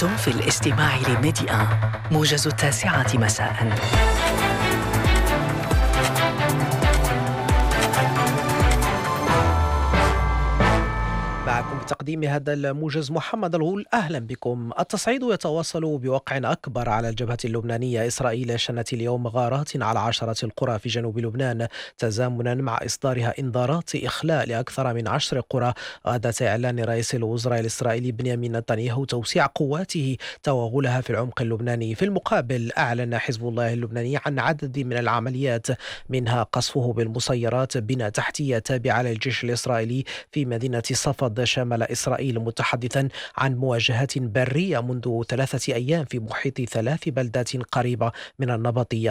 أنتم في الاستماع لميديا موجز 9 مساء. معكم بتقديم هذا الموجز محمد الغول. أهلا بكم. التصعيد يتواصل بوقع أكبر على الجبهة اللبنانية. إسرائيل شنت اليوم غارات على 10 قرى في جنوب لبنان تزامنا مع إصدارها إنذارات إخلاء لأكثر من 10 قرى غدا إعلان رئيس الوزراء الإسرائيلي بنيامين نتنياهو توسيع قواته توغلها في العمق اللبناني. في المقابل أعلن حزب الله اللبناني عن عدد من العمليات منها قصفه بالمسيرات بنى تحتية تابعة للجيش الإسرائيلي في مدينة صفد شمال إسرائيل، متحدثا عن مواجهات برية منذ 3 أيام في محيط 3 بلدات قريبة من النبطية.